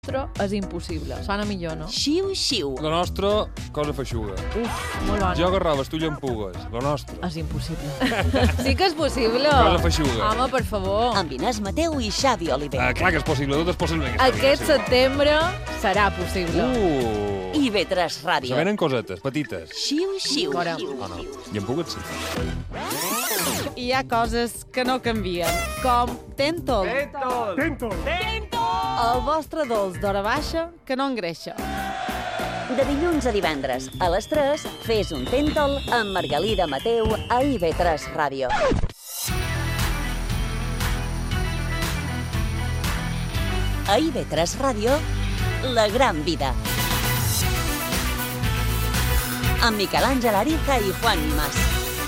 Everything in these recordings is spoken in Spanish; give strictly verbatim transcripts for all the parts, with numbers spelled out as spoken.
és impossible. Sona millor, no? Xiu, xiu. La nostra, cosa feixuga. Uf, molt bona. Jo garroves, tu llampugues. La nostra, És impossible. Sí que és possible. cosa feixuga. Home, per favor. Amb Inés Mateu i Xavi Oliver. Ah, clar que és possible, tot és possible. en aquesta Aquest vida, setembre serà possible. Uh! I B tres Ràdio. Se venen cosetes, petites. Xiu, xiu. Fora. Oh, no. Llampugues, sí. Hi ha coses que no canvien, com Tentol. Tentol! El vostre dolç d'hora baixa que no engreixa. De dilluns a divendres, a les tres, fes un Tentol amb Margalida Mateu a I B tres Ràdio. A I B tres Ràdio, La Gran Vida. Amb Miquel Àngel Ariza i Juan Mas.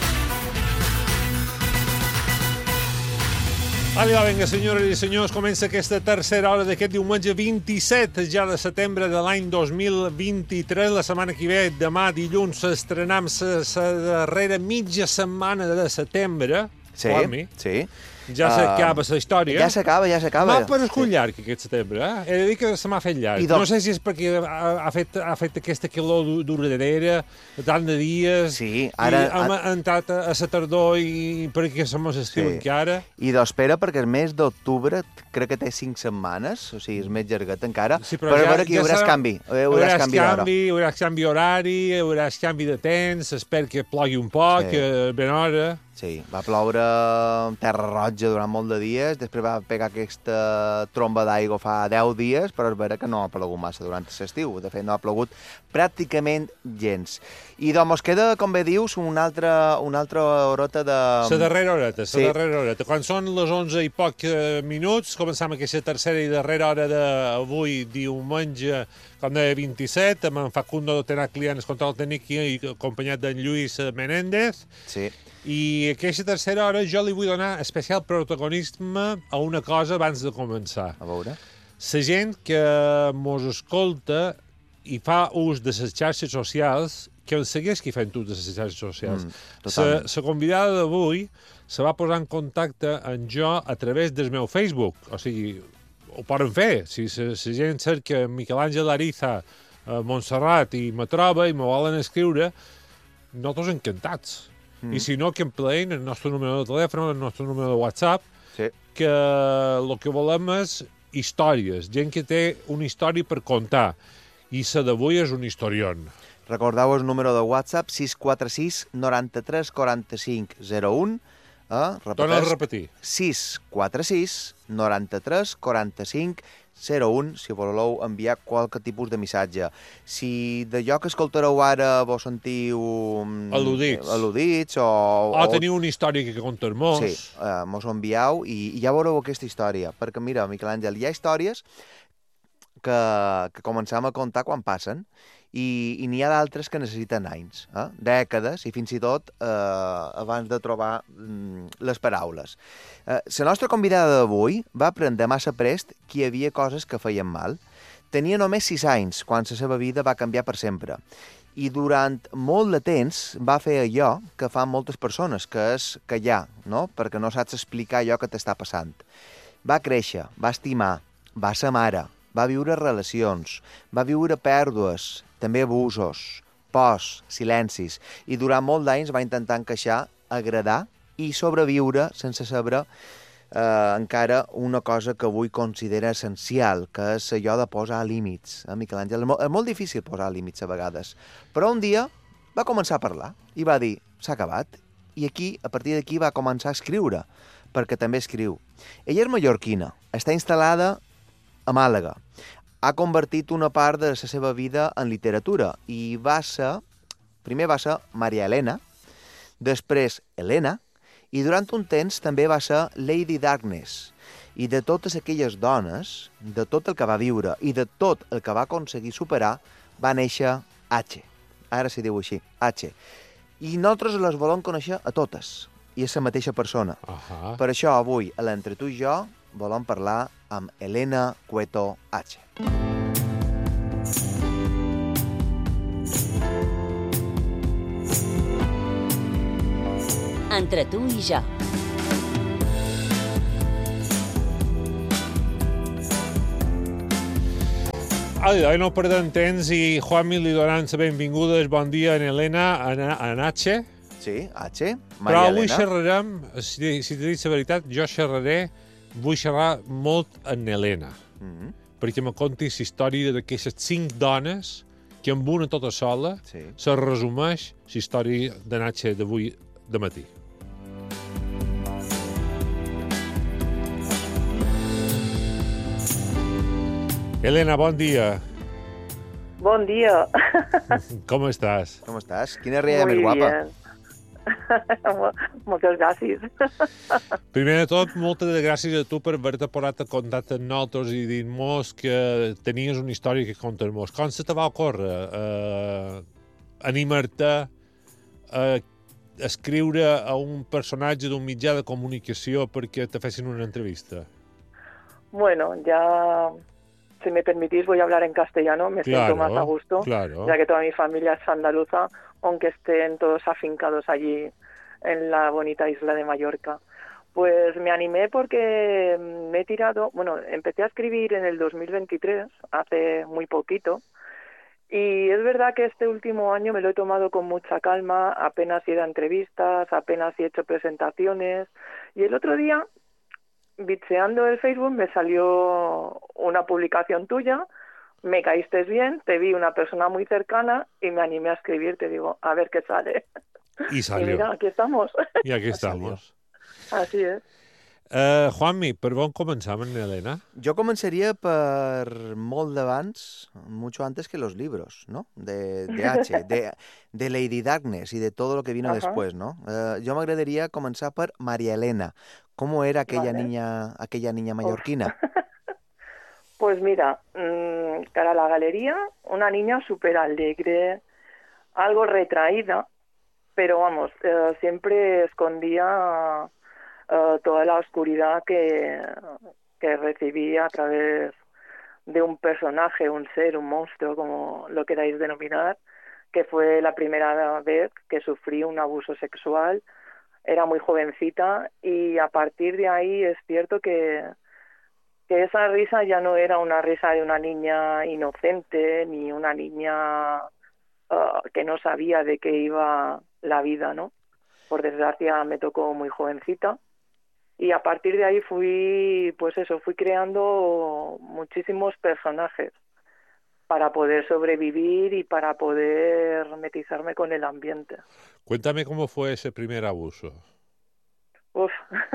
Allà va, vinga, senyores i senyors, comença aquesta tercera hora d'aquest diumenge vint-i-set ja de setembre de l'any dos mil vint-i-tres. La setmana que ve, demà dilluns, estrenem la darrera mitja setmana de setembre. Sí, Juanmi. sí. Ja s'acaba la història. Ja s'acaba, ja s'acaba. M'ha paregut llarg aquest setembre, eh? He de dir que se m'ha fet llarg. I doncs- No sé si és perquè ha, ha, fet, ha fet aquesta calor du- duradera, tant de dies, Sí, ara- i hem entrat a, a la tardor i perquè som a l'estiu Sí. encara. I d'espera, perquè el mes d'octubre crec que té cinc setmanes, o sigui, és més llarguet encara, Sí, però, a veure que hi haurà serà- canvi. Hi haurà canvi d'hora. canvi, hi haurà canvi horari, hi haurà canvi de temps, espero que plogui un poc, Sí. eh, ben hora. Sí, va ploure terra roja durant molt de dies, després va pegar aquesta tromba d'aigua fa deu dies, però és vera que no ha plogut massa durant l'estiu. De fet, no ha plogut pràcticament gens. I doncs mos queda, com bé dius, una altra, una altra horota de... La darrera horeta, la Sí. darrera horeta. Quan són les onze i poc eh, minuts, començam aquesta tercera i darrera hora d'avui, diumenge, com deia, vint-i-set, amb en Facundo Tenà Clients, control tècnic i acompanyat d'en Lluís Menéndez. Sí. I aquesta tercera hora jo li vull donar especial protagonisme a una cosa abans de començar. A veure. La gent que mos escolta i fa ús de les xarxes socials, que ens segueix qui fent ús de les xarxes socials. Mm, La totalment. convidada d'avui se va posar en contacte amb jo a través del meu Facebook. O sigui, ho poden fer. Si la gent cerca Miquel Àngel Ariza a Montserrat i me troba i me volen escriure, nosaltres encantats. Mm. I si no, que empleïn el nostre número de telèfon, el nostre número de WhatsApp, Sí. que el que volem és històries, gent que té una història per contar. I la d'avui és un historión. Recordeu el número de WhatsApp sis quatre sis noranta-tres quaranta-cinc zero un. Eh? Torna a repetir. sis quatre sis noranta-tres quaranta-cinc zero un, si voleu enviar qualque tipus de missatge. Si d'allò que escoltareu ara vos sentiu... mm, Al·ludits. Al·ludits o... O teniu una història que contar-mos. Sí, eh, mos ho envieu i, i ja veureu aquesta història. Perquè, mira, Miquel Àngel, hi ha històries que, que començam a contar quan passen i, i n'hi ha d'altres que necessiten anys, eh? dècades i fins i tot eh, abans de trobar mm, les paraules. Eh, la nostra convidada d'avui va aprendre massa prest que hi havia coses que feien mal. Tenia només sis anys quan la seva vida va canviar per sempre i durant molt de temps va fer allò que fan moltes persones, que és callar, no? Perquè no saps explicar allò que t'està passant. Va créixer, va estimar, va ser mare, va viure relacions, va viure pèrdues, també abusos, pors, silencis, i durant molt d'anys va intentar encaixar, agradar i sobreviure sense saber eh, encara una cosa que avui considera essencial, que és allò de posar límits. Eh, Miquel Àngel, és molt, és molt difícil posar límits a vegades, però un dia va començar a parlar i va dir, s'ha acabat, i aquí, a partir d'aquí va començar a escriure, perquè també escriu. Ella és mallorquina, està instal·lada a Màlaga. Ha convertit una part de la seva vida en literatura i va ser, primer va ser Maria Elena, després Helena, i durant un temps també va ser Lady Darkness. I de totes aquelles dones, de tot el que va viure i de tot el que va aconseguir superar, va néixer H. Ara s'hi diu així, H. I nosaltres les volem conèixer a totes, i és la mateixa persona. Ahà. Per això avui, a l'Entre tu i jo, volem parlar amb Helena Cueto H. Entre tu i jo. Ai, no perdem temps i Juanmi li donaran la benvinguda, bon dia en Helena, en, en H. Sí, H, Però Maria avui Elena. xerrarem, si, si t'he dit la veritat, jo xerraré, vull xerrar molt en Helena, Mm -hmm. perquè me conti la història d'aquestes cinc dones que amb una tota sola Sí. se resumeix la història de H d'avui de matí. Helena, bon dia. Bon dia. Com estàs? Com estàs? Quina rialla més Muy guapa. bien. Moltes gràcies. Primer de tot, moltes gràcies a tu per haver-te posat en contacte amb nosaltres i dir-nos que tenies una història que contar-nos. Com se te va ocórrer eh, animar-te a escriure a un personatge d'un mitjà de comunicació perquè te fessin una entrevista? Bueno, ya, si me permitís, voy a hablar en castellano. Me siento más a gusto, claro. ya que toda mi familia es andaluza, aunque estén todos afincados allí en la bonita isla de Mallorca. Pues me animé porque me he tirado, bueno, empecé a escribir en el dos mil veintitrés, hace muy poquito, y es verdad que este último año me lo he tomado con mucha calma, apenas he ido a entrevistas, apenas he hecho presentaciones, y el otro día, bicheando el Facebook, me salió una publicación tuya, me caíste bien, te vi una persona muy cercana y me animé a escribir, te digo, a ver qué sale. I Y salió. mira, aquí estamos. I aquí estamos. Así es. Uh, Juanmi, per on començam, en Helena? Jo començaria per molt d'abans, mucho antes que los libros, ¿no? De, de H, de, de Lady Darkness y de todo lo que vino Ajá. después, ¿no? Uh, jo m'agradaria començar per María Elena. ¿Cómo era aquella Vale. niña, aquella niña mallorquina? Pues mira, mmm, cara a la galería, una niña súper alegre, algo retraída, pero vamos, eh, siempre escondía eh, toda la oscuridad que, que recibía a través de un personaje, un ser, un monstruo, como lo queráis denominar, que fue la primera vez que sufrí un abuso sexual. Era muy jovencita y a partir de ahí es cierto que, que esa risa ya no era una risa de una niña inocente ni una niña uh, que no sabía de qué iba la vida, ¿no? Por desgracia me tocó muy jovencita y a partir de ahí fui, pues eso, fui creando muchísimos personajes para poder sobrevivir y para poder metizarme con el ambiente. Cuéntame cómo fue ese primer abuso. Uf.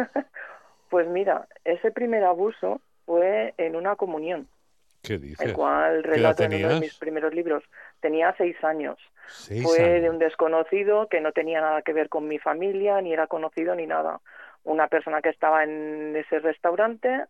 Pues mira, ese primer abuso fue en una comunión, ¿Qué dices? el cual ¿Qué edad relato en uno tenías? de mis primeros libros. Tenía seis años. Seis Fue años. de un desconocido que no tenía nada que ver con mi familia, ni era conocido ni nada. Una persona que estaba en ese restaurante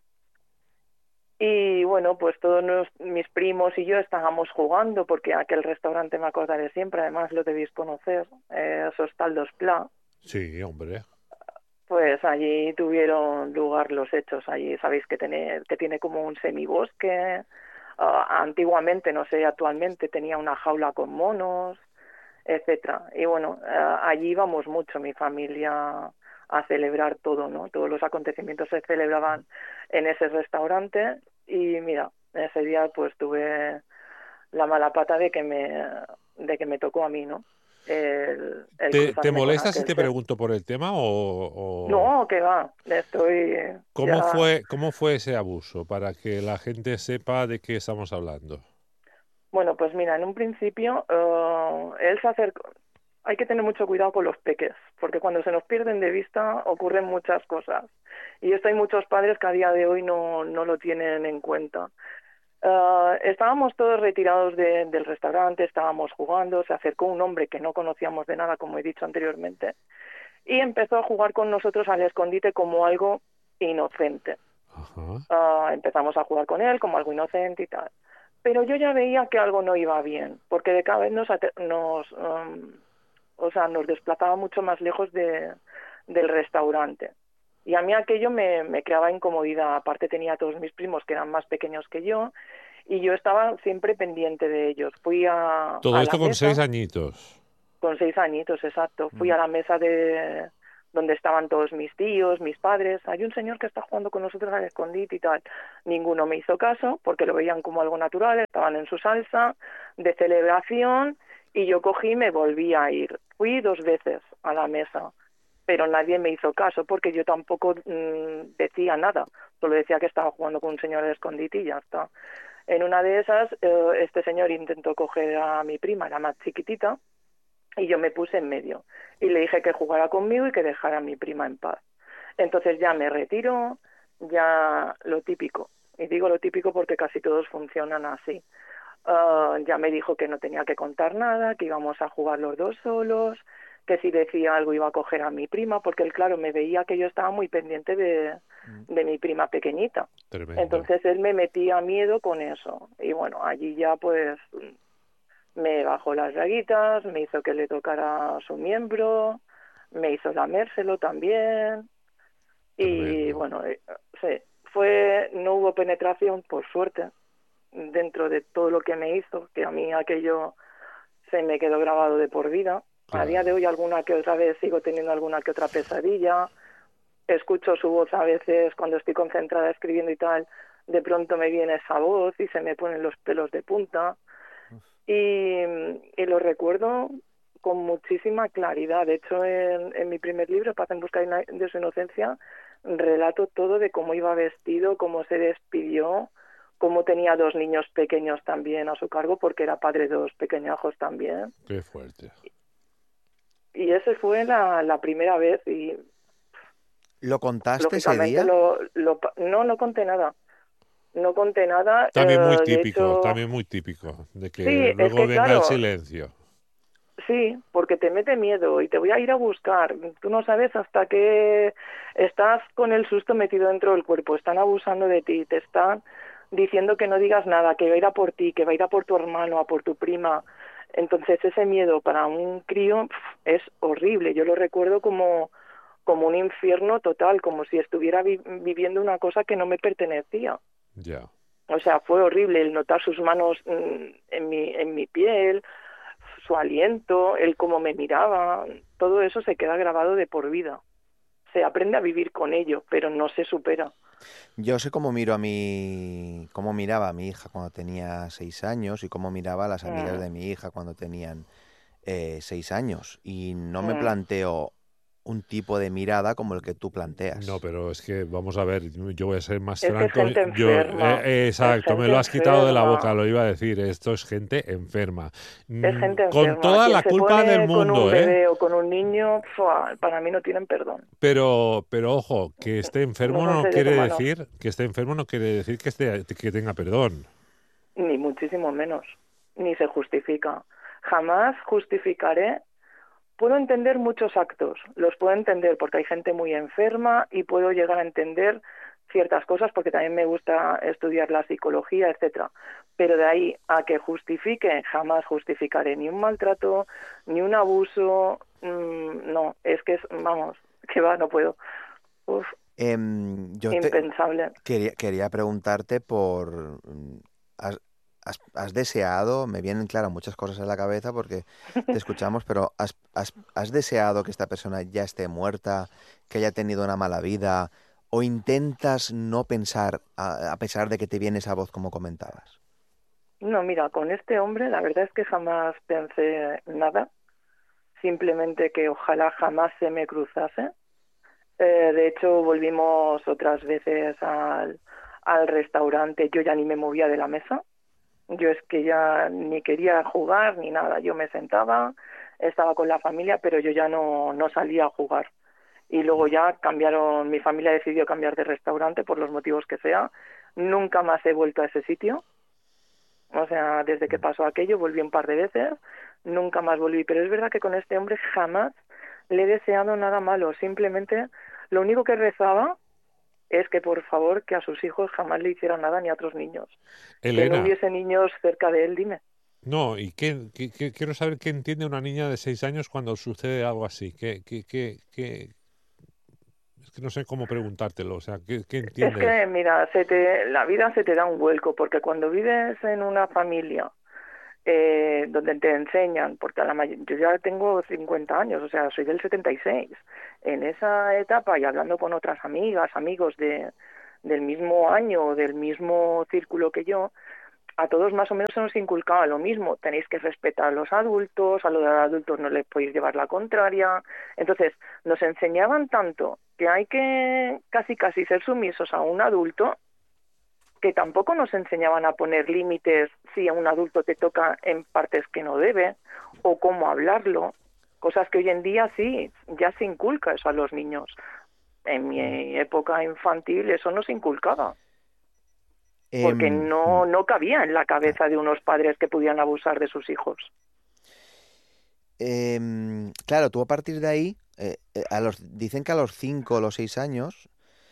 y bueno, pues todos nos, mis primos y yo estábamos jugando porque aquel restaurante me acordaré siempre, además lo debéis conocer, eh, Hostal dos Pla. Sí, hombre. Pues allí tuvieron lugar los hechos. Allí sabéis que tiene, que tiene como un semibosque. Uh, antiguamente, no sé, actualmente tenía una jaula con monos, etcétera. Y bueno, uh, allí íbamos mucho, mi familia, a celebrar todo, ¿no? Todos los acontecimientos se celebraban en ese restaurante y mira, ese día pues tuve la mala pata de que me, de que me tocó a mí, ¿no? El, el ¿Te, cruzarme ¿Te con molesta si aquel te ser. pregunto por el tema o...? o... No, que va, estoy... ¿Cómo, ya- fue, ¿Cómo fue ese abuso? Para que la gente sepa de qué estamos hablando. Bueno, pues mira, en un principio eh, él se acercó... Hay que tener mucho cuidado con los peques, porque cuando se nos pierden de vista ocurren muchas cosas. Y esto hay muchos padres que a día de hoy no, no lo tienen en cuenta. Eh, estábamos todos retirados de- del restaurante, estábamos jugando, se acercó un hombre que no conocíamos de nada, como he dicho anteriormente, y empezó a jugar con nosotros al escondite como algo inocente. Ajá. Uh, empezamos a jugar con él como algo inocente y tal. Pero yo ya veía que algo no iba bien, porque de cada vez nos, ate- nos, um, o sea, nos desplazaba mucho más lejos de, del restaurante. Y a mí aquello me, me creaba incomodidad. Aparte tenía a todos mis primos que eran más pequeños que yo y yo estaba siempre pendiente de ellos. Fui a, Todo a esto la con mesa, seis añitos. con seis añitos, exacto. Fui Mm. a la mesa de donde estaban todos mis tíos, mis padres. Hay un señor que está jugando con nosotros al escondite y tal. Ninguno me hizo caso porque lo veían como algo natural, estaban en su salsa de celebración y yo cogí y me volví a ir. Fui dos veces a la mesa, pero nadie me hizo caso porque yo tampoco mmm, decía nada. Solo decía que estaba jugando con un señor al escondite y ya está. En una de esas, eh, este señor intentó coger a mi prima, era más chiquitita, y yo me puse en medio. Y le dije que jugara conmigo y que dejara a mi prima en paz. Entonces ya me retiro, ya lo típico. Y digo lo típico porque casi todos funcionan así. Uh, ya me dijo que no tenía que contar nada, que íbamos a jugar los dos solos, que si decía algo iba a coger a mi prima, porque él, claro, me veía que yo estaba muy pendiente de, de mi prima pequeñita. Tremendo. Entonces él me metía miedo con eso. Y bueno, allí ya pues me bajó las raguitas, me hizo que le tocara su miembro, me hizo lamérselo también. Y Tremendo. bueno, eh, sí, fue, no hubo penetración, por suerte, dentro de todo lo que me hizo, que a mí aquello se me quedó grabado de por vida. Claro. A día de hoy alguna que otra vez sigo teniendo alguna que otra pesadilla, escucho su voz a veces cuando estoy concentrada escribiendo y tal, de pronto me viene esa voz y se me ponen los pelos de punta y, y lo recuerdo con muchísima claridad. De hecho, en, en mi primer libro, Paz en busca de su inocencia, relato todo de cómo iba vestido, cómo se despidió, cómo tenía dos niños pequeños también a su cargo, porque era padre de dos pequeñajos también. Qué fuerte. Y esa fue la, la primera vez y... ¿Lo contaste ese lógicamente día? Lo, lo, no, no conté nada. No conté nada. También muy eh, de típico, hecho, también muy típico, de que Sí, es luego que, venga claro, el silencio. Sí, porque te mete miedo y te voy a ir a buscar. Tú no sabes hasta que estás con el susto metido dentro del cuerpo. Están abusando de ti, te están diciendo que no digas nada, que va a ir a por ti, que va a ir a por tu hermano, a por tu prima. Entonces ese miedo para un crío pf, es horrible. Yo lo recuerdo como, como un infierno total, como si estuviera vi- viviendo una cosa que no me pertenecía. Ya. O sea, fue horrible el notar sus manos mm, en mi, en mi piel, su aliento, el cómo me miraba, todo eso se queda grabado de por vida. Se aprende a vivir con ello, pero no se supera. Yo sé cómo miro a mi, cómo miraba a mi hija cuando tenía seis años y cómo miraba a las amigas Mm. de mi hija cuando tenían eh, seis años. Y no me Mm. planteo un tipo de mirada como el que tú planteas. No, pero es que, vamos a ver, yo voy a ser más Es que es franco. gente Yo, enferma. eh, eh, exacto, Es me lo has gente quitado de la enferma. boca, lo iba a decir. Esto es gente enferma. Es Mm, gente Con enferma. toda Quien la se culpa pone del con mundo, un ¿eh? bebé o con un niño, ¡fua! Para mí no tienen perdón. Pero, pero ojo, que esté enfermo No son no seres quiere humanos. decir, que esté enfermo no quiere decir que esté, que tenga perdón. Ni muchísimo menos. Ni se justifica. Jamás justificaré. Puedo entender muchos actos, los puedo entender porque hay gente muy enferma y puedo llegar a entender ciertas cosas porque también me gusta estudiar la psicología, etcétera. Pero de ahí a que justifique, jamás justificaré ni un maltrato, ni un abuso, mmm, no, es que es, vamos, que va, no puedo. Uf, Em, yo te impensable. quería, quería preguntarte por... mm, ¿has, has, has deseado, me vienen, claro, muchas cosas en la cabeza porque te escuchamos, pero has, has, has deseado que esta persona ya esté muerta, que haya tenido una mala vida, o intentas no pensar, a, a pesar de que te viene esa voz como comentabas? No, mira, con este hombre la verdad es que jamás pensé nada, simplemente que ojalá jamás se me cruzase. Eh, de hecho, volvimos otras veces al, al restaurante, yo ya ni me movía de la mesa, yo es que ya ni quería jugar ni nada, yo me sentaba, estaba con la familia, pero yo ya no, no salía a jugar. Y luego ya cambiaron, mi familia decidió cambiar de restaurante por los motivos que sea, nunca más he vuelto a ese sitio. O sea, desde que pasó aquello volví un par de veces, nunca más volví. Pero es verdad que con este hombre jamás le he deseado nada malo. Simplemente lo único que rezaba es que, por favor, que a sus hijos jamás le hicieran nada ni a otros niños. Que no Elena, hubiese niños cerca de él, dime. no, y qué, qué- qué- quiero saber qué entiende una niña de seis años cuando sucede algo así. ¿Qué, qué, qué, qué- Es que no sé cómo preguntártelo, o sea, ¿qué, qué Es entiendes? que, mira, se te, la vida se te da un vuelco, porque cuando vives en una familia eh, donde te enseñan, porque a la may- yo ya tengo cincuenta años, o sea, soy del setenta y seis. En esa etapa y hablando con otras amigas, amigos de, del mismo año, del mismo círculo que yo, a todos más o menos se nos inculcaba lo mismo. Tenéis que respetar a los adultos, a los adultos no les podéis llevar la contraria. Entonces, nos enseñaban tanto que hay que casi casi ser sumisos a un adulto, que tampoco nos enseñaban a poner límites si a un adulto te toca en partes que no debe, o cómo hablarlo, cosas que hoy en día sí, ya se inculca eso a los niños. En mi época infantil eso no se inculcaba, porque Em, no, no cabía en la cabeza de unos padres que pudieran abusar de sus hijos. em, claro, tú a partir de ahí, eh, eh, a los, dicen que a los cinco o los seis años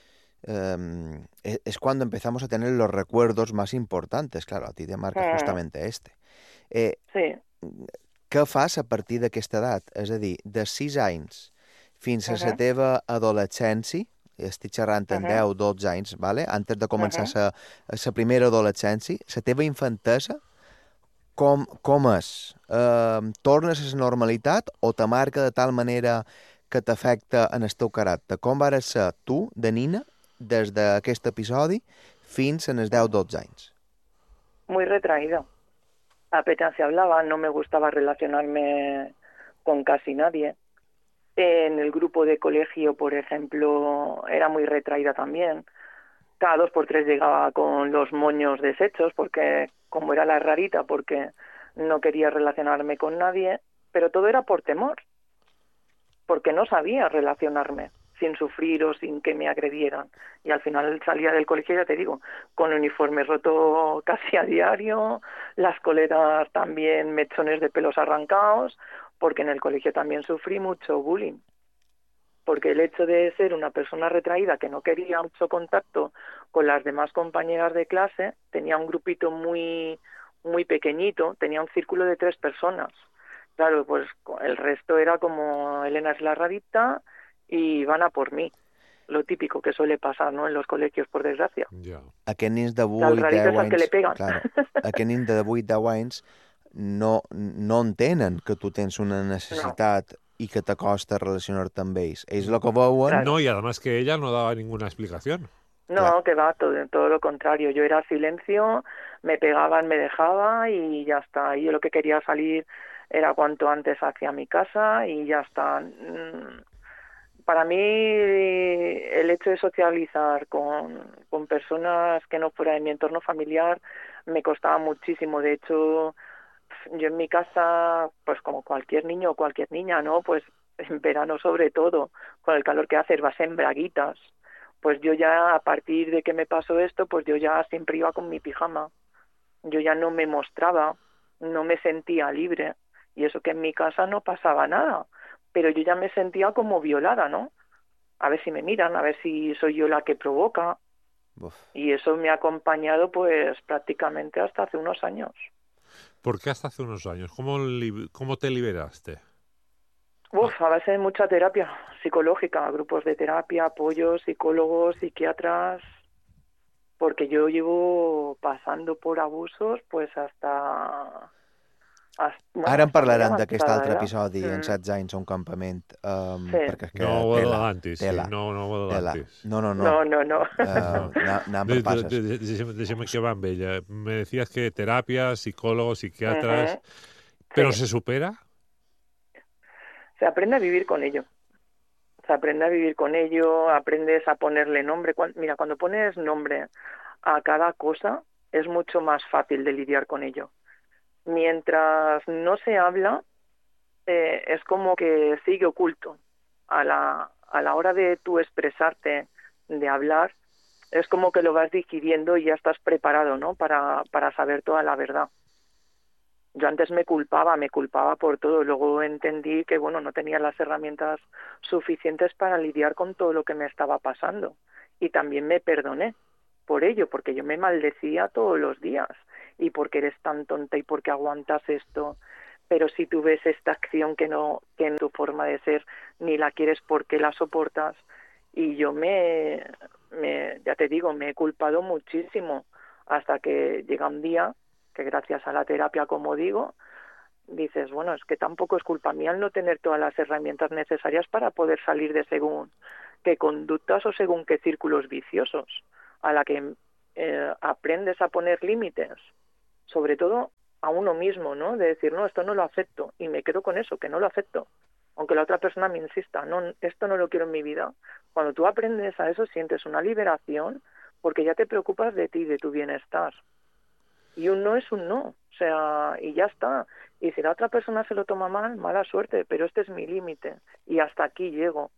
em, e- es cuando empezamos a tener los recuerdos más importantes. Claro, a ti te marca Mm, justamente este. Eh, sí. què fas a partir d'aquesta edat? És a dir, de sis anys fins a la Uh-huh. teva adolescència, estic xerrant en Uh-huh. deu dotze anys, vale? Antes de començar Uh-huh. la uh primera adolescència, la teva infantesa, com, com és? Eh, tornes a la normalitat o te marca de tal manera que t'afecta en el teu caràcter? Com vas ser tu, de nina, des d'aquest episodi fins en els deu dotze anys? Muy retraída. Apenas se hablaba, no me gustaba relacionarme con casi nadie. En el grupo de colegio, por ejemplo, era muy retraída también. Cada dos por tres llegaba con los moños deshechos, porque como era la rarita, porque no quería relacionarme con nadie, pero todo era por temor, porque no sabía relacionarme sin sufrir o sin que me agredieran. Y al final salía del colegio, ya te digo, con el uniforme roto casi a diario, las coletas también, mechones de pelos arrancados, porque en el colegio también sufrí mucho bullying. Porque el hecho de ser una persona retraída que no quería mucho contacto con las demás compañeras de clase, tenía un grupito muy, muy pequeñito, tenía un círculo de tres personas. Claro, pues el resto era como Elena es la rarita y van a por mí. Lo típico que suele pasar, ¿no?, en los colegios, por desgracia. Ja. Aquests nens de Las vuit raritas deu al que le anys... pegan. Claro, aquests nens de vuit deu anys no, no entenen que tu tens una necessitat i que t'acosta relacionar-te amb ells. Ells el que veuen... Claro. No, y además que ella no daba ninguna explicación. No, Claro. que va, todo, todo lo contrario. Yo era silencio, me pegaban, me dejaba y ya está. Y yo lo que quería salir era cuanto antes hacia mi casa y ya está. Mm, Para mí, el hecho de socializar con, con personas que no fuera de mi entorno familiar me costaba muchísimo. De hecho, yo en mi casa, pues como cualquier niño o cualquier niña, ¿no? Pues en verano sobre todo, con el calor que hace, vas en braguitas. Pues yo ya, a partir de que me pasó esto, pues yo ya siempre iba con mi pijama. Yo ya no me mostraba, no me sentía libre. Y eso que en mi casa no pasaba nada. Pero yo ya me sentía como violada, ¿no? A ver si me miran, a ver si soy yo la que provoca. Uf. Y eso me ha acompañado pues prácticamente hasta hace unos años. ¿Por qué hasta hace unos años? ¿Cómo, li- cómo te liberaste? Uf, a base de mucha terapia psicológica, grupos de terapia, apoyo, psicólogos, psiquiatras, porque yo llevo pasando por abusos pues hasta... hasta bueno, Ara en hasta muy parlarem d'aquest avançada altre edad. episodi en Mm. setze anys a un campament, um, Sí. perquè és que No ho tela, adelantis, sí, tela, no, no ho tela. adelantis. No, no, no. No, no, no. Uh, anar, anar per De- de- passes. de- de- Déjame, déjame que va amb ella. Me decías que terapia, psicólogos, psiquiatras... Ujú. ¿Pero Sí. se supera? Se aprende a vivir con ello. Se aprende a vivir con ello, aprendes a ponerle nombre. Cuan- Mira, cuando pones nombre a cada cosa, es mucho más fácil de lidiar con ello. Mientras no se habla, eh, es como que sigue oculto. A la, a la hora de tú expresarte, de hablar, es como que lo vas digiriendo y ya estás preparado, ¿no?, para, para saber toda la verdad. Yo antes me culpaba, me culpaba por todo. Luego entendí que, bueno, no tenía las herramientas suficientes para lidiar con todo lo que me estaba pasando. Y también me perdoné por ello, porque yo me maldecía todos los días. Y porque eres tan tonta y porque aguantas esto. Pero si tú ves esta acción que no, que en tu forma de ser ni la quieres, porque la soportas. Y yo me, me, ya te digo, me he culpado muchísimo hasta que llega un día que gracias a la terapia, como digo, dices, bueno, es que tampoco es culpa mía el no tener todas las herramientas necesarias para poder salir de según qué conductas o según qué círculos viciosos, a la que eh, aprendes a poner límites, sobre todo a uno mismo, ¿no? De decir, no, esto no lo acepto, y me quedo con eso, que no lo acepto, aunque la otra persona me insista, no, esto no lo quiero en mi vida. Cuando tú aprendes a eso, sientes una liberación, porque ya te preocupas de ti, de tu bienestar. Y un no es un no, o sea, y ya está. Y si la otra persona se lo toma mal, mala suerte, pero este es mi límite, y hasta aquí llego.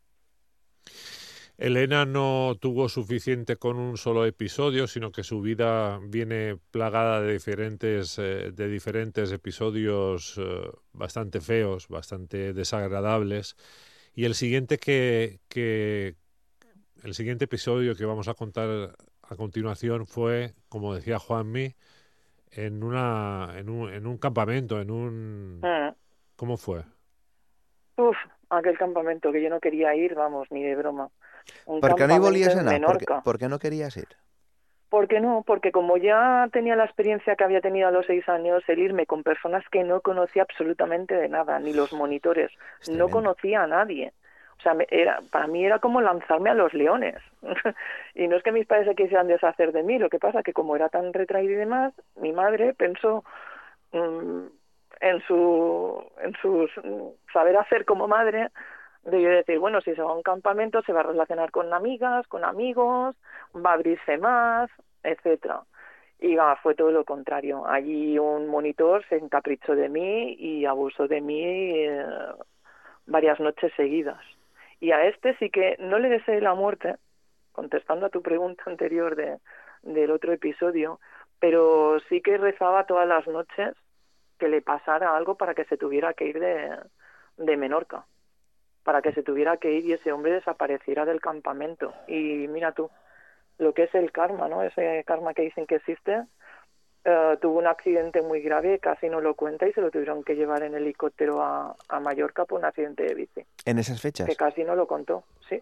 Elena no tuvo suficiente con un solo episodio, sino que su vida viene plagada de diferentes, eh, de diferentes episodios eh, bastante feos, bastante desagradables. Y el siguiente que, que el siguiente episodio que vamos a contar a continuación fue, como decía Juanmi, en una en un, en un campamento, en un Mm. ¿Cómo fue? Uf, aquel campamento que yo no quería ir, vamos, ni de broma. Un Per què no hi campamento volies en anar? Per què, Menorca. per què no querías ir? ¿Por qué no? Porque como ya tenía la experiencia que había tenido a los seis años, el irme con personas que no conocía absolutamente de nada, ni los monitores, Es no tremendo. conocía a nadie. O sea, me- era, para mí era como lanzarme a los leones. Y no es que mis padres se quisieran deshacer de mí, lo que pasa que como era tan retraída y demás, mi madre pensó mm, en su en su mm, saber hacer como madre, de yo decir, bueno, si se va a un campamento se va a relacionar con amigas, con amigos, va a abrirse más, etcétera. Y ah, fue todo lo contrario. Allí un monitor se encaprichó de mí y abusó de mí eh, varias noches seguidas. Y a este sí que no le deseé la muerte, contestando a tu pregunta anterior de, del otro episodio, pero sí que rezaba todas las noches que le pasara algo para que se tuviera que ir de, de Menorca, para que se tuviera que ir y ese hombre desapareciera del campamento. Y mira tú, lo que es el karma, ¿no? Ese karma que dicen que existe, eh, tuvo un accidente muy grave, casi no lo cuenta y se lo tuvieron que llevar en helicóptero a, a Mallorca por un accidente de bici, En esas fechas. que casi no lo contó, sí.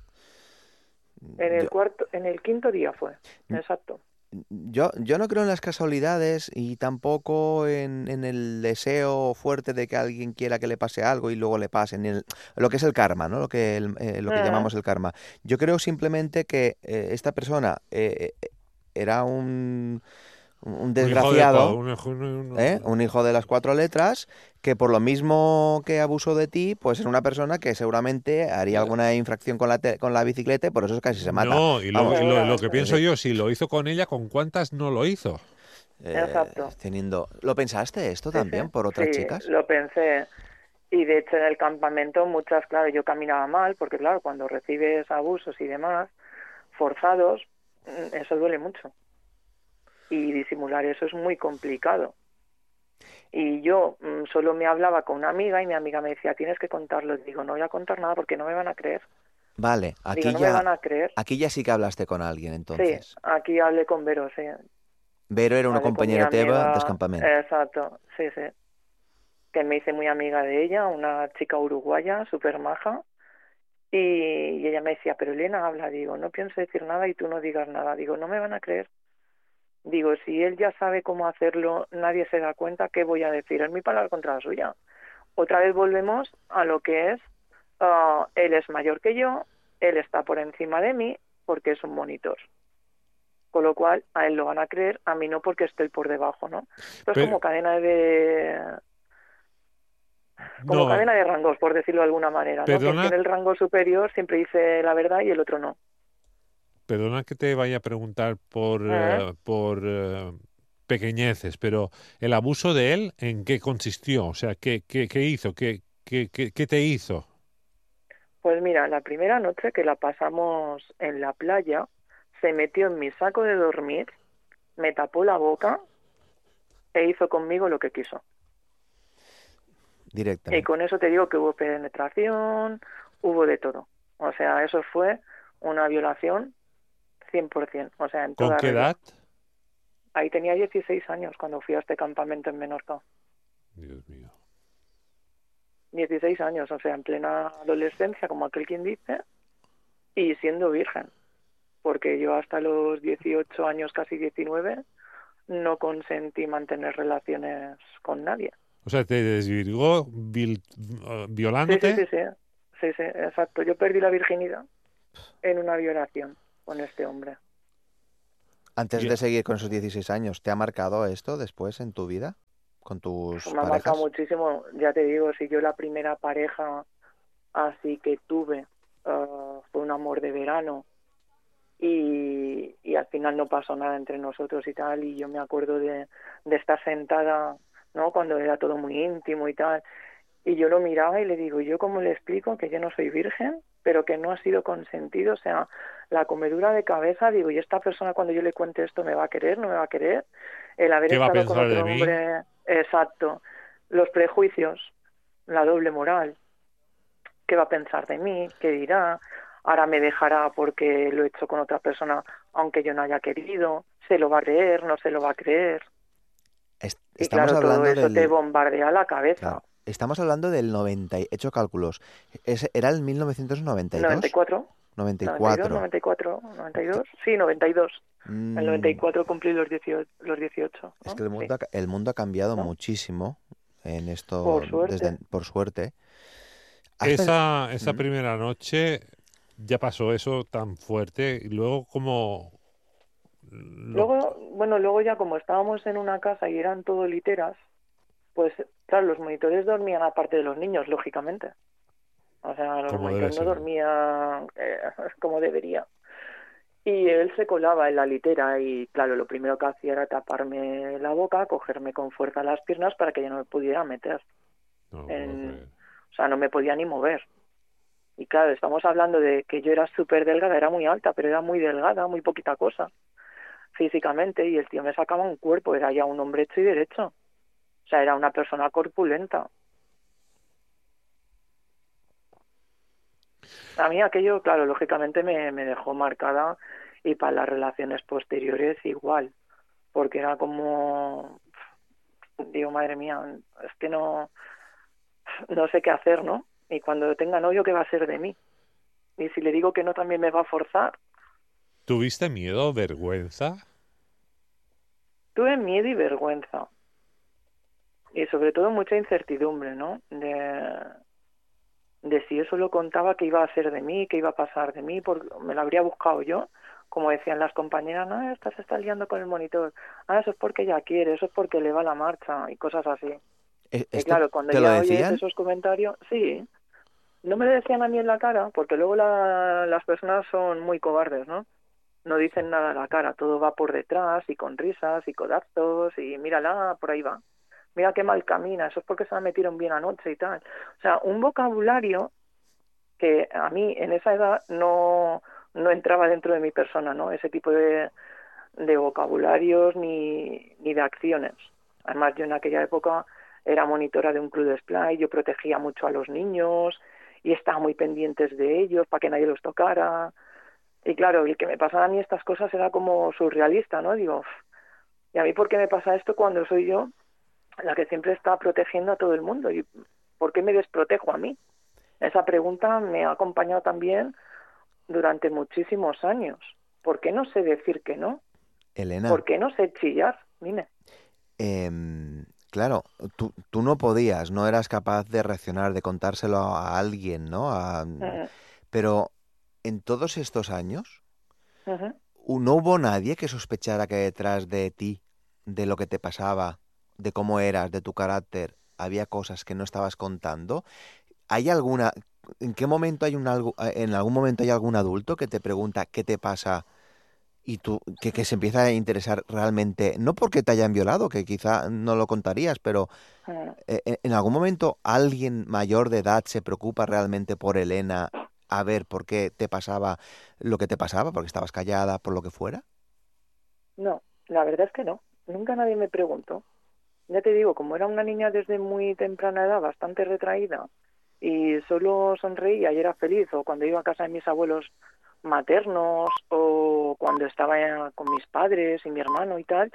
En el Yo- cuarto, en el quinto día fue, exacto. Yo, yo no creo en las casualidades y tampoco en, en el deseo fuerte de que alguien quiera que le pase algo y luego le pase, ni el- lo que es el karma, ¿no? Lo que, el- eh, lo que Ah. llamamos el karma. Yo creo simplemente que eh, esta persona eh, eh, era un, un Un hijo de desgraciado, co- un hijo- un- un- ¿eh? Un hijo de las cuatro letras, que por lo mismo que abusó de ti, pues era una persona que seguramente haría alguna infracción con la, te- con la bicicleta y por eso casi se mata. No, y lo, Vamos. y lo- lo que Sí. pienso yo, si lo hizo con ella, ¿con cuántas no lo hizo? Eh, Exacto. Teniendo... ¿Lo pensaste esto Sí, también sí. por otras Sí, chicas? lo pensé. Y de hecho en el campamento muchas, claro, yo caminaba mal, porque claro, cuando recibes abusos y demás, forzados, mm, eso duele mucho. Y disimular eso es muy complicado. Y yo mm, solo me hablaba con una amiga y mi amiga me decía, tienes que contarlo. Digo, no voy a contar nada porque no me van a creer. Vale, aquí Digo, no me ya, van a creer. aquí ya sí que hablaste con alguien, entonces. Sí, aquí hablé con Vero, sí. Vero era una Hablé con compañera mi teva amiga, del campamento. Exacto, sí, sí. Que me hice muy amiga de ella, una chica uruguaya, súper maja. Y, y ella me decía, pero Elena, habla. Digo, no pienso decir nada y tú no digas nada. Digo, no me van a creer. Digo, si él ya sabe cómo hacerlo, nadie se da cuenta, ¿qué voy a decir? Es mi palabra contra la suya. Otra vez volvemos a lo que es, ah, él es mayor que yo, él está por encima de mí porque es un monitor. Con lo cual, a él lo van a creer, a mí no porque estoy por debajo, ¿no? Esto es Pero- como cadena de... Como No, cadena de rangos, por decirlo de alguna manera, ¿no? Quien Perdona. tiene el rango superior siempre dice la verdad y el otro no. perdona que te vaya a preguntar por, Ajá. eh, por eh, pequeñeces, pero ¿el abuso de él en qué consistió? O sea, ¿qué, qué, qué hizo? ¿Qué, qué, qué, qué te hizo? Pues mira, la primera noche que la pasamos en la playa, se metió en mi saco de dormir, me tapó la boca e hizo conmigo lo que quiso. Y Directamente. con eso te digo que hubo penetración, hubo de todo. O sea, eso fue una violación cien por ciento. O sea, en ¿Con toda qué regla. edad? Ahí tenía dieciséis años cuando fui a este campamento en Menorca. Dios mío. dieciséis años, o sea, en plena adolescencia, como aquel quien dice, y siendo virgen. Porque yo hasta los dieciocho años, casi diecinueve, no consentí mantener relaciones con nadie. O sea, te desvirgó vil- uh, Sí, violándote. sí, sí, sí, sí, sí, exacto. Yo perdí la virginidad en una violación con este hombre. Antes Bien. de seguir con esos dieciséis años, ¿te ha marcado esto después en tu vida? ¿Con tus Me ha marcado parejas? muchísimo. Ya te digo, si yo la primera pareja así que tuve uh, fue un amor de verano y, y al final no pasó nada entre nosotros y tal, y yo me acuerdo de, de estar sentada, ¿no? Cuando era todo muy íntimo y tal, y yo lo miraba y le digo, ¿yo cómo le explico que yo no soy virgen, pero que no ha sido consentido? O sea, la comedura de cabeza, digo, ¿y esta persona cuando yo le cuente esto me va a querer, no me va a querer? El haber ¿Qué va a estado con pensar de otro mí? hombre, exacto, los prejuicios, la doble moral, ¿qué va a pensar de mí? ¿Qué dirá? Ahora me dejará porque lo he hecho con otra persona, aunque yo no haya querido. ¿Se lo va a creer? ¿No se lo va a creer? Est- Y Estamos claro, todo hablando eso te del... bombardea la cabeza. Claro, estamos hablando del noventa, y- he hecho cálculos. Ese ¿era el mil novecientos noventa y dos? noventa y cuatro, noventa y noventa y dos, cuatro. noventa y cuatro, noventa y dos. Sí, noventa y dos. En el noventa y Mm, cuatro cumplí los dieciocho, los dieciocho, es ¿no? que el Sí, mundo ha, ca- el mundo ha cambiado ¿no? muchísimo en esto, Por desde, suerte. por suerte. ¿Has pen- Esa, esa Mm. primera noche ya pasó eso tan fuerte y luego como... lo- Luego, bueno, luego ya como estábamos en una casa y eran todo literas, pues claro, los monitores dormían aparte de los niños, lógicamente. O sea, los Como debe monitores no ser. dormían eh, como debería. Y él se colaba en la litera y, claro, lo primero que hacía era taparme la boca, cogerme con fuerza las piernas para que yo no me pudiera meter. No, lo puedo En... creer. O sea, no me podía ni mover. Y claro, estamos hablando de que yo era súper delgada, era muy alta, pero era muy delgada, muy poquita cosa físicamente, y el tío me sacaba un cuerpo, era ya un hombre hecho y derecho. O sea, era una persona corpulenta. A mí aquello, claro, lógicamente me, me dejó marcada, y para las relaciones posteriores igual, porque era como, digo, madre mía, es que no, no sé qué hacer, ¿no? Y cuando tenga novio, ¿qué va a ser de mí? Y si le digo que no, también me va a forzar. ¿Tuviste miedo, vergüenza? Tuve miedo y vergüenza. Y sobre todo mucha incertidumbre, ¿no? De, de si eso lo contaba, qué iba a ser de mí, qué iba a pasar de mí, porque me lo habría buscado yo. Como decían las compañeras, no, esta se está liando con el monitor. Ah, eso es porque ella quiere, eso es porque le va la marcha, y cosas así. ¿E- Y ¿Esto claro, cuando te lo ya oyes decían? esos comentarios, sí. No me lo decían a mí en la cara, porque luego la, las personas son muy cobardes, ¿no? No dicen nada a la cara, todo va por detrás, y con risas, y codazos, y mírala, por ahí va. Mira qué mal camina, eso es porque se la metieron bien anoche y tal. O sea, un vocabulario que a mí en esa edad no, no entraba dentro de mi persona, ¿no? Ese tipo de, de vocabularios ni, ni de acciones. Además, yo en aquella época era monitora de un club de splay, yo protegía mucho a los niños y estaba muy pendientes de ellos para que nadie los tocara. Y claro, el que me pasara a mí estas cosas era como surrealista, ¿no? Digo, "Uf, ¿y a mí por qué me pasa esto cuando soy yo la que siempre está protegiendo a todo el mundo? ¿Y por qué me desprotejo a mí?" Esa pregunta me ha acompañado también durante muchísimos años. ¿Por qué no sé decir que no? Elena, ¿Por qué no sé chillar? Dime. em, claro, tú, tú no podías, no eras capaz de reaccionar, de contárselo a alguien, ¿no? A- Mm, pero en todos estos años, ujú. ¿u- ¿no hubo nadie que sospechara que detrás de ti, de lo que te pasaba, de cómo eras, de tu carácter, había cosas que no estabas contando? ¿Hay alguna, en qué momento hay un algo, en algún momento hay algún adulto que te pregunta qué te pasa y tú, que, que se empieza a interesar realmente, no porque te hayan violado, que quizá no lo contarías, pero Mm. eh, eh, en algún momento alguien mayor de edad se preocupa realmente por Elena a ver por qué te pasaba lo que te pasaba, porque estabas callada, por lo que fuera? No, la verdad es que no. Nunca nadie me preguntó. Ya te digo, como era una niña desde muy temprana edad, bastante retraída, y solo sonreía y era feliz, o cuando iba a casa de mis abuelos maternos, o cuando estaba con mis padres y mi hermano y tal,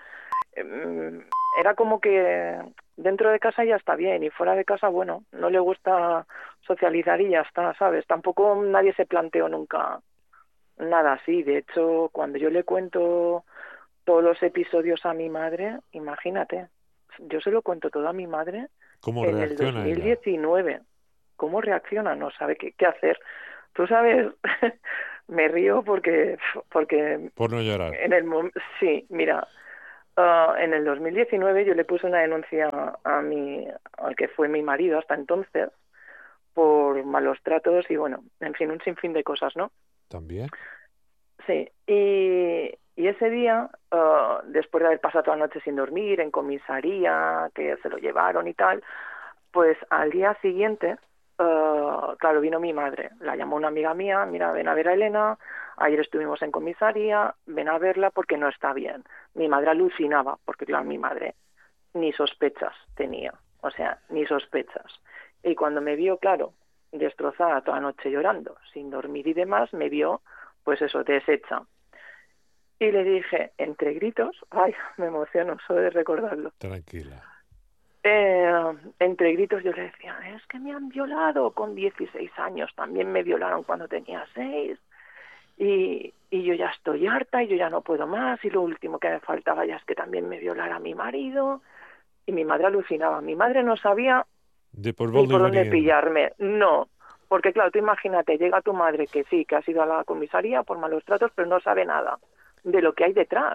em, era como que dentro de casa ya está bien, y fuera de casa, bueno, no le gusta socializar y ya está, ¿sabes? Tampoco nadie se planteó nunca nada así. De hecho, cuando yo le cuento todos los episodios a mi madre, imagínate. Yo se lo cuento todo a mi madre ¿Cómo en el reacciona dos mil ella? diecinueve. ¿Cómo reacciona? No sabe qué, qué hacer. Tú sabes, me río porque, porque Por no llorar. en el mom- sí, mira, ah, en el dos mil diecinueve yo le puse una denuncia a mi, al que fue mi marido hasta entonces, por malos tratos y bueno, en fin, un sinfín de cosas, ¿no? ¿También? Sí, y, y ese día, ah, después de haber pasado toda la noche sin dormir, en comisaría, que se lo llevaron y tal, pues al día siguiente, ah, claro, vino mi madre, la llamó una amiga mía, mira, ven a ver a Elena, ayer estuvimos en comisaría, ven a verla porque no está bien. Mi madre alucinaba, porque claro, mi madre ni sospechas tenía, o sea, ni sospechas. Y cuando me vio, claro, destrozada toda la noche llorando, sin dormir y demás, me vio, pues eso, deshecha. Y le dije, entre gritos, ay, me emociono solo de recordarlo, Tranquila. eh, entre gritos yo le decía, es que me han violado con dieciséis años, también me violaron cuando tenía seis, y, y yo ya estoy harta y yo ya no puedo más, y lo último que me faltaba ya es que también me violara mi marido. Y mi madre alucinaba, mi madre no sabía De por ni dónde por dónde venien. pillarme, no, porque claro, tú imagínate, llega tu madre que sí, que ha ido a la comisaría por malos tratos, pero no sabe nada de lo que hay detrás.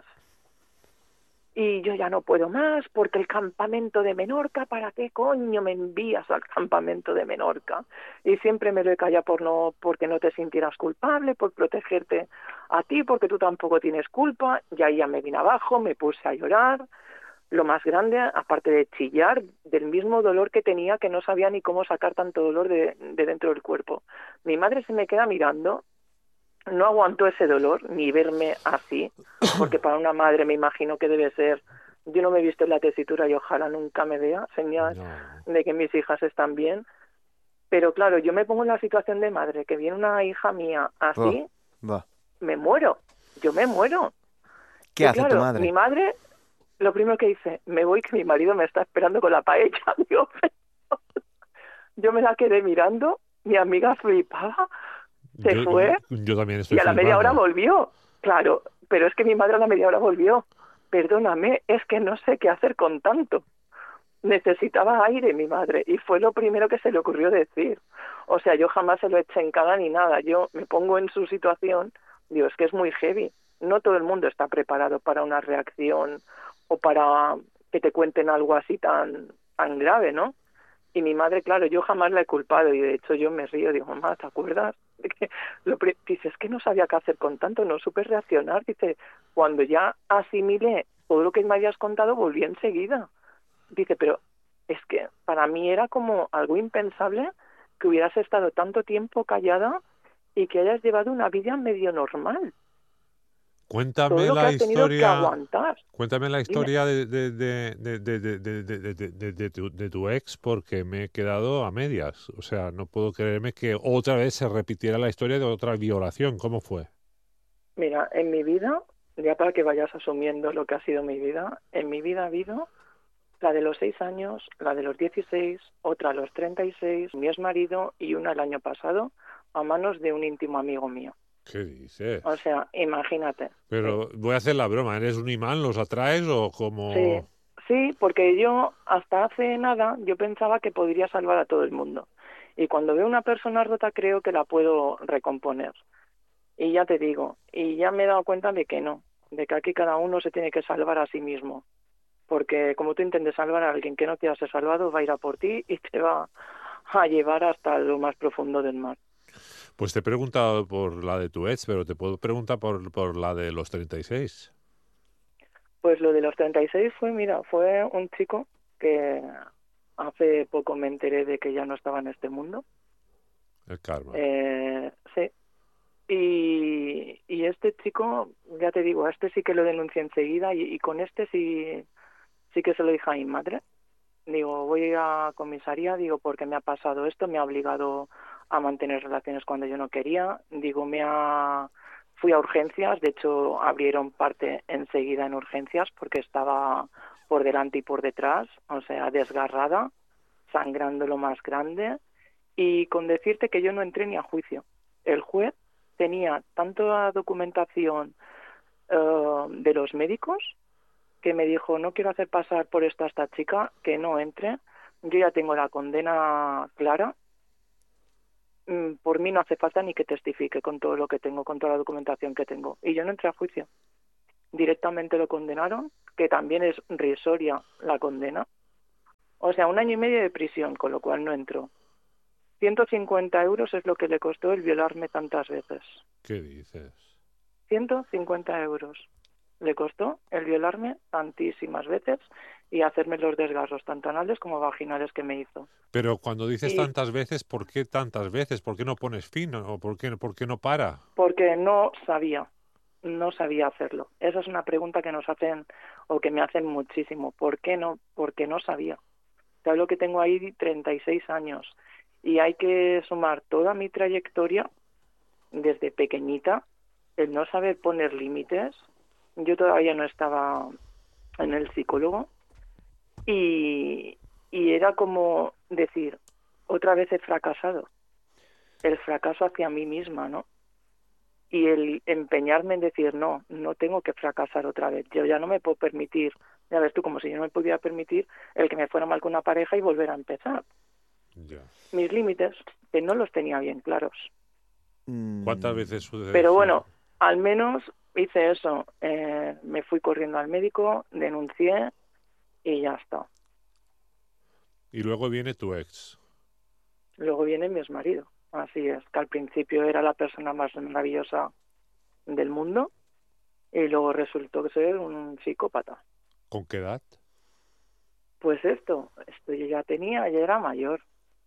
Y yo ya no puedo más, porque el campamento de Menorca, ¿para qué coño me envías al campamento de Menorca? Y siempre me lo he callado por no, porque no te sintieras culpable, por protegerte a ti, porque tú tampoco tienes culpa. Y ahí ya me vine abajo, me puse a llorar. Lo más grande, aparte de chillar, del mismo dolor que tenía, que no sabía ni cómo sacar tanto dolor de, de dentro del cuerpo. Mi madre se me queda mirando, no aguantó ese dolor, ni verme así, porque para una madre me imagino que debe ser, yo no me he visto en la tesitura y ojalá nunca me vea señal No. de que mis hijas están bien, pero claro, yo me pongo en la situación de madre, que viene una hija mía así, Oh, va. me muero, yo me muero. ¿Qué Y hace claro, tu madre? mi madre, lo primero que dice, me voy que mi marido me está esperando con la paella. Digo, pero- yo me la quedé mirando, mi amiga flipaba, se Yo, fue yo también estoy y a la media hora flipando. volvió. Claro, pero es que mi madre a la media hora volvió. Perdóname, es que no sé qué hacer con tanto. Necesitaba aire mi madre y fue lo primero que se le ocurrió decir. O sea, yo jamás se lo eché en cara ni nada. Yo me pongo en su situación, digo, es que es muy heavy. No todo el mundo está preparado para una reacción o para que te cuenten algo así tan, tan grave, ¿no? Y mi madre, claro, yo jamás la he culpado y de hecho yo me río, digo, mamá, ¿te acuerdas? De que lo pri- dice, es que no sabía qué hacer con tanto, no supe reaccionar. Dice, cuando ya asimilé todo lo que me habías contado, volví enseguida. Dice, pero es que para mí era como algo impensable que hubieras estado tanto tiempo callada y que hayas llevado una vida medio normal. Todo Cuéntame lo que la has tenido que historia. aguantar. Cuéntame la Dime. historia de, de, de, de, de, de, de, de, de- de- de tu, de tu ex, porque me he quedado a medias. O sea, no puedo creerme que otra vez se repitiera la historia de otra violación. ¿Cómo fue? Mira, en mi vida, ya para que vayas asumiendo lo que ha sido mi vida, en mi vida ha habido la de los seis años, la de los dieciséis, otra a los treinta y seis, mi exmarido y una el año pasado a manos de un íntimo amigo mío. ¿Qué dices? O sea, imagínate. Pero voy a hacer la broma. ¿Eres un imán? ¿Los atraes o como...? Sí, sí, porque yo hasta hace nada yo pensaba que podría salvar a todo el mundo. Y cuando veo una persona rota creo que la puedo recomponer. Y ya te digo, y ya me he dado cuenta de que no, de que aquí cada uno se tiene que salvar a sí mismo. Porque como tú intentes salvar a alguien que no quiera ser salvado, va a ir a por ti y te va a llevar hasta lo más profundo del mar. Pues te he preguntado por la de tu ex, pero te puedo preguntar por, por la de los treinta y seis. Pues lo de los treinta y seis fue, mira, fue un chico que hace poco me enteré de que ya no estaba en este mundo. El karma. Eh, sí. Y, y este chico, ya te digo, a este sí que lo denuncié enseguida y, y con este sí, sí que se lo dije a mi madre. Digo, voy a comisaría, digo, porque me ha pasado esto, me ha obligado a mantener relaciones cuando yo no quería. Digo, me ha... Fui a urgencias, de hecho abrieron parte enseguida en urgencias porque estaba por delante y por detrás, o sea, desgarrada, sangrando lo más grande. Y con decirte que yo no entré ni a juicio. El juez tenía tanta documentación, eh, de los médicos, que me dijo, no quiero hacer pasar por esto a esta chica, que no entre, yo ya tengo la condena clara, mm, por mí no hace falta ni que testifique con todo lo que tengo, con toda la documentación que tengo. Y yo no entré a juicio. Directamente lo condenaron, que también es risoria la condena. O sea, un año y medio de prisión, con lo cual no entró. ciento cincuenta euros es lo que le costó el violarme tantas veces. ¿Qué dices? ciento cincuenta euros le costó el violarme tantísimas veces y hacerme los desgarros tanto anales como vaginales que me hizo. Pero cuando dices Y- tantas veces, ¿por qué tantas veces? ¿Por qué no pones fin? ¿O por qué, por qué no para? Porque no sabía, no sabía hacerlo. Esa es una pregunta que nos hacen o que me hacen muchísimo. ¿Por qué no? Porque no sabía. Te hablo que tengo ahí treinta y seis años y hay que sumar toda mi trayectoria desde pequeñita, el no saber poner límites. Yo todavía no estaba en el psicólogo y, y era como decir, otra vez he fracasado. El fracaso hacia mí misma, ¿no? Y el empeñarme en decir, no, no tengo que fracasar otra vez. Yo ya no me puedo permitir, ya ves tú, como si yo no me pudiera permitir el que me fuera mal con una pareja y volver a empezar. Ya. Mis límites, que no los tenía bien claros. Mm, ¿Cuántas veces sucede? Pero bueno, al menos hice eso. Eh, me fui corriendo al médico, denuncié y ya está. Y luego viene tu ex. Luego viene mi exmarido. Así es, que al principio era la persona más maravillosa del mundo y luego resultó ser un psicópata. ¿Con qué edad? Pues esto, esto yo ya tenía, ya era mayor.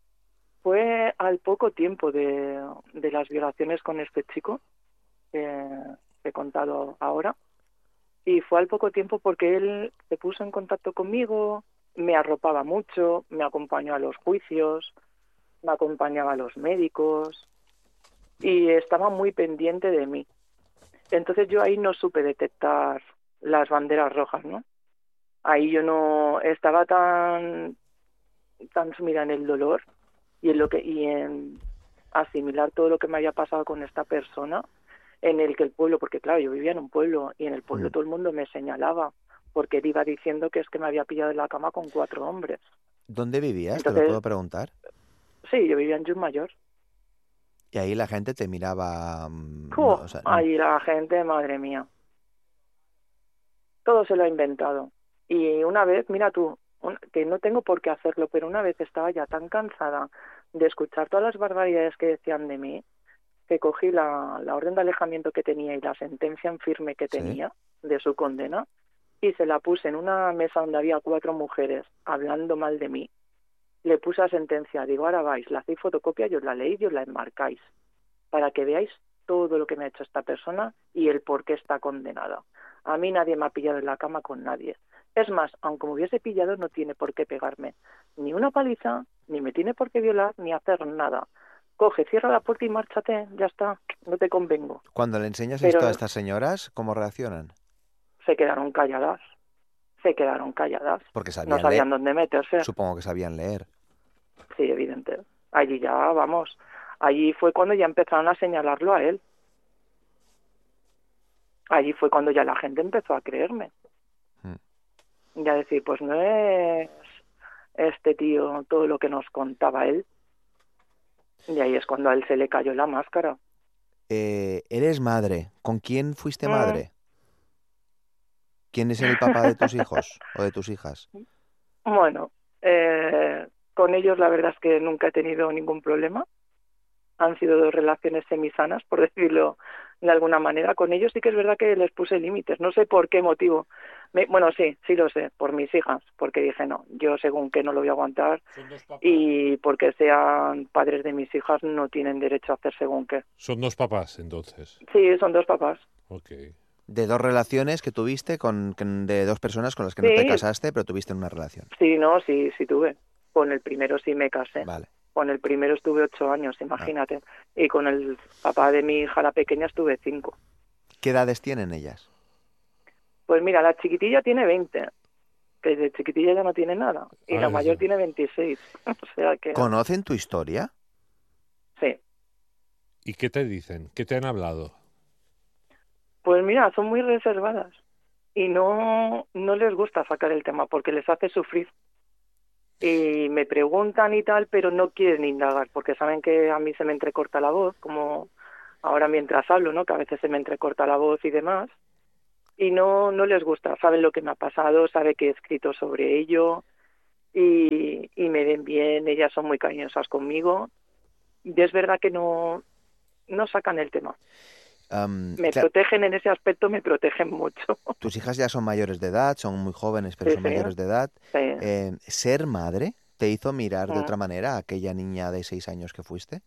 Fue al poco tiempo de, de las violaciones con este chico, que he contado ahora, y fue al poco tiempo porque él se puso en contacto conmigo, me arropaba mucho, me acompañó a los juicios, me acompañaba a los médicos y estaba muy pendiente de mí. Entonces yo ahí no supe detectar las banderas rojas, ¿no? Ahí yo no estaba tan tan sumida en el dolor y en lo que y en asimilar todo lo que me había pasado con esta persona, en el que el pueblo, porque claro, yo vivía en un pueblo y en el pueblo Mm. todo el mundo me señalaba porque él iba diciendo que es que me había pillado en la cama con cuatro hombres. ¿Dónde vivías? ¿Te Entonces- lo puedo preguntar? Sí, yo vivía en Mayor. Y ahí la gente te miraba... mm, ¡Oh! no, o sea, Ahí la gente, madre mía. Todo se lo ha inventado. Y una vez, mira tú, un- que no tengo por qué hacerlo, pero una vez estaba ya tan cansada de escuchar todas las barbaridades que decían de mí, que cogí la, la orden de alejamiento que tenía y la sentencia en firme que Sí. tenía de su condena y se la puse en una mesa donde había cuatro mujeres hablando mal de mí. Le puse la sentencia, digo, ahora vais, la hacéis fotocopia y os la leéis y os la enmarcáis para que veáis todo lo que me ha hecho esta persona y el por qué está condenada. A mí nadie me ha pillado en la cama con nadie. Es más, aunque me hubiese pillado, no tiene por qué pegarme ni una paliza, ni me tiene por qué violar, ni hacer nada. Coge, cierra la puerta y márchate, ya está, no te convengo. Cuando le enseñas Pero- esto a estas señoras, ¿cómo reaccionan? Se quedaron calladas, se quedaron calladas. Porque No sabían sabían leer. dónde meterse. Supongo que sabían leer. Sí, evidente. Allí ya, vamos, allí fue cuando ya empezaron a señalarlo a él. Allí fue cuando ya la gente empezó a creerme. Mm. Y a decir, pues no es este tío todo lo que nos contaba él. Y ahí es cuando a él se le cayó la máscara. Eh, eres madre. ¿Con quién fuiste Mm. madre? ¿Quién es el papá de tus hijos o de tus hijas? Bueno, eh, con ellos la verdad es que nunca he tenido ningún problema. Han sido dos relaciones semisanas, por decirlo de alguna manera. Con ellos sí que es verdad que les puse límites. No sé por qué motivo. Me- bueno, sí, sí lo sé, por mis hijas. Porque dije, no, yo según que no lo voy a aguantar Son dos papás. y porque sean padres de mis hijas no tienen derecho a hacer según qué. Son dos papás, entonces. Sí, son dos papás. Ok. De dos relaciones que tuviste, con, con- de dos personas con las que no te Sí. casaste, pero tuviste una relación. Sí, no, sí, sí tuve. Con el primero sí me casé. Vale. Con el primero estuve ocho años, imagínate. Y con el papá de mi hija, la pequeña, estuve cinco. ¿Qué edades tienen ellas? Pues mira, la chiquitilla tiene veinte. Que de chiquitilla ya no tiene nada. Y Ah, la eso. mayor tiene veintiséis. O sea que... ¿Conocen tu historia? Sí. ¿Y qué te dicen? ¿Qué te han hablado? Pues mira, son muy reservadas y no, no les gusta sacar el tema porque les hace sufrir. Y me preguntan y tal, pero no quieren indagar porque saben que a mí se me entrecorta la voz, como ahora mientras hablo, ¿no? Que a veces se me entrecorta la voz y demás. Y no, no les gusta, saben lo que me ha pasado, saben que he escrito sobre ello y, y me ven bien, ellas son muy cariñosas conmigo. Y es verdad que no, no sacan el tema. Um, Me claro, protegen en ese aspecto, me protegen mucho. tus hijas ya son mayores de edad, son muy jóvenes, pero Sí, son sí, mayores de edad. sí. Eh, ¿ser madre te hizo mirar de Mm, otra manera a aquella niña de seis años que fuiste?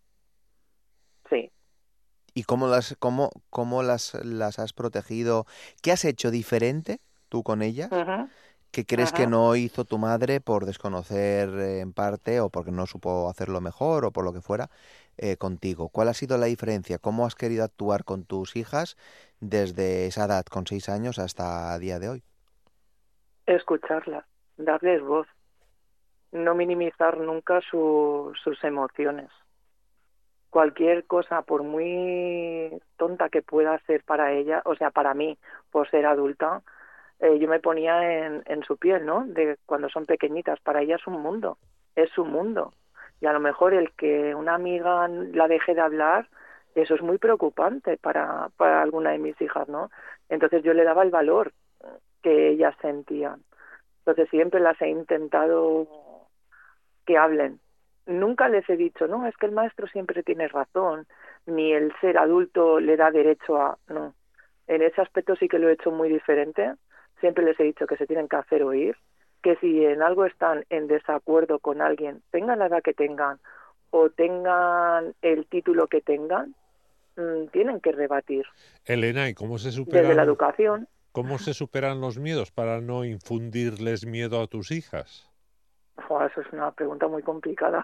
sí. ¿Y cómo las, cómo, cómo las, las has protegido? ¿Qué has hecho diferente tú con ellas Ujú, que crees que ujú. no hizo tu madre por desconocer eh, en parte o porque no supo hacerlo mejor o por lo que fuera eh, contigo? ¿Cuál ha sido la diferencia? ¿Cómo has querido actuar con tus hijas desde esa edad, con seis años, hasta el día de hoy? Escucharlas, darles voz, no minimizar nunca su, sus emociones. Cualquier cosa, por muy tonta que pueda ser para ella, o sea, para mí, por ser adulta, eh, yo me ponía en, en su piel, ¿no? De cuando son pequeñitas, para ella es un mundo, es su mundo. Y a lo mejor el que una amiga la deje de hablar, eso es muy preocupante para, para alguna de mis hijas, ¿no? Entonces yo le daba el valor que ellas sentían. Entonces siempre las he intentado que hablen. Nunca les he dicho, no, es que el maestro siempre tiene razón, ni el ser adulto le da derecho a... No, en ese aspecto sí que lo he hecho muy diferente. Siempre les he dicho que se tienen que hacer oír, que si en algo están en desacuerdo con alguien, tengan la edad que tengan o tengan el título que tengan, mmm, tienen que rebatir. Elena, ¿y cómo se Desde la superan, educación, cómo se superan los miedos para no infundirles miedo a tus hijas? jo, eso es una pregunta muy complicada.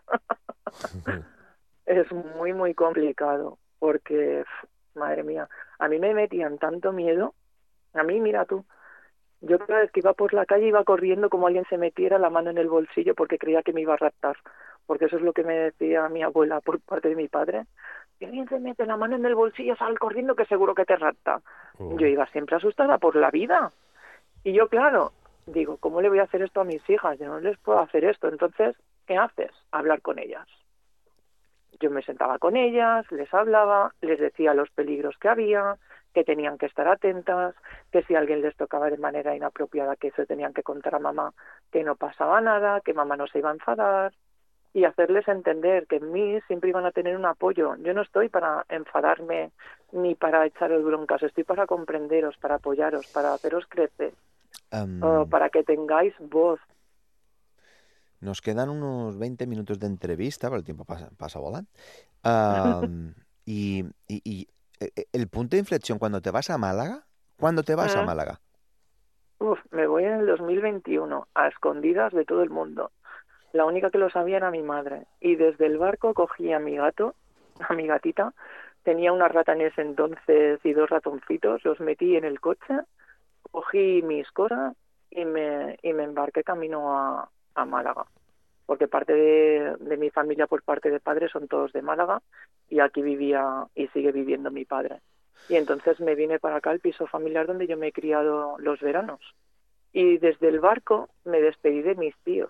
Es muy, muy complicado porque, madre mía, a mí me metían tanto miedo. A mí, mira tú, yo cada vez que iba por la calle iba corriendo como alguien se metiera la mano en el bolsillo porque creía que me iba a raptar. Porque eso es lo que me decía mi abuela por parte de mi padre. Si alguien se mete la mano en el bolsillo, sal corriendo que seguro que te rapta. Oh. Yo iba siempre asustada por la vida. Y yo, claro, digo, ¿cómo le voy a hacer esto a mis hijas? Yo no les puedo hacer esto. Entonces, ¿qué haces? Hablar con ellas. Yo me sentaba con ellas, les hablaba, les decía los peligros que había, que tenían que estar atentas, que si alguien les tocaba de manera inapropiada, que se tenían que contar a mamá que no pasaba nada, que mamá no se iba a enfadar, y hacerles entender que en mí siempre iban a tener un apoyo. Yo no estoy para enfadarme ni para echaros broncas, estoy para comprenderos, para apoyaros, para haceros crecer, Um, uh, para que tengáis voz. Nos quedan unos veinte minutos de entrevista, pero el tiempo pasa, pasa volando. Um, y, y, y el punto de inflexión cuando te vas a Málaga, ¿cuándo te vas a ¿Mm? Málaga? Uf, me voy en el dos mil veintiuno, a escondidas de todo el mundo. La única que lo sabía era mi madre. Y desde el barco cogí a mi gato, a mi gatita. Tenía una rata en ese entonces y dos ratoncitos. Los metí en el coche, cogí mis cosas y me, y me embarqué camino a, a Málaga. Porque parte de, de mi familia por parte de padre son todos de Málaga y aquí vivía y sigue viviendo mi padre. Y entonces me vine para acá al piso familiar donde yo me he criado los veranos. Y desde el barco me despedí de mis tíos.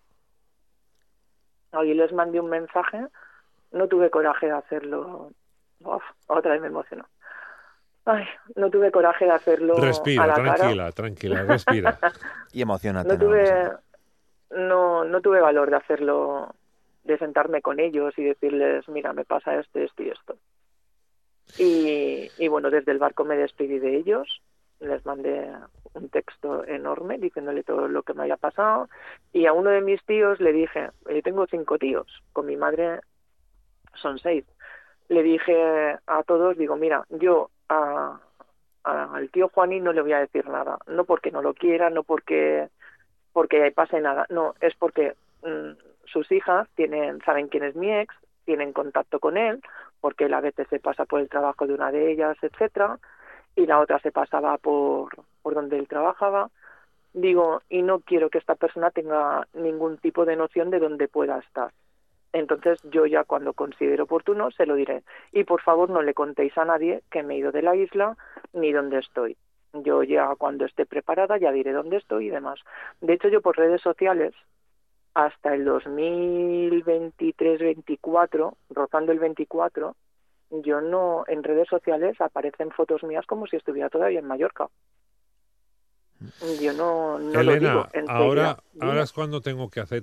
Ahí les mandé un mensaje, no tuve coraje de hacerlo. Uf, otra vez me emociono. Ay, no tuve coraje de hacerlo Respira, a la tranquila, cara. tranquila, respira. Y emocionate. No No pasa tuve, nada. no, no tuve valor de hacerlo, de sentarme con ellos y decirles, mira, me pasa esto, esto y esto. Y, y bueno, desde el barco me despedí de ellos, les mandé un texto enorme diciéndole todo lo que me había pasado y a uno de mis tíos le dije, yo tengo cinco tíos, con mi madre son seis, le dije a todos, digo, mira, yo a, a, al tío Juaní no le voy a decir nada, no porque no lo quiera, no porque porque pase nada, no, es porque mmm, sus hijas tienen saben quién es mi ex, tienen contacto con él, porque él a veces se pasa por el trabajo de una de ellas, etcétera, y la otra se pasaba por, por donde él trabajaba. Digo, y no quiero que esta persona tenga ningún tipo de noción de dónde pueda estar. Entonces yo ya cuando considere oportuno se lo diré. Y por favor no le contéis a nadie que me he ido de la isla ni dónde estoy. Yo ya cuando esté preparada ya diré dónde estoy y demás. De hecho yo por redes sociales hasta el dos mil veintitrés veinticuatro, rozando el veinticuatro, yo no, en redes sociales aparecen fotos mías como si estuviera todavía en Mallorca. Yo no, no Elena, lo digo. En ahora, serio. ahora es cuando tengo que hacer